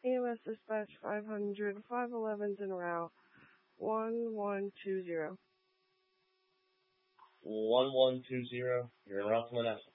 EMS dispatch 500, 511's en route, 1120. 1120, you're in route to Menneson.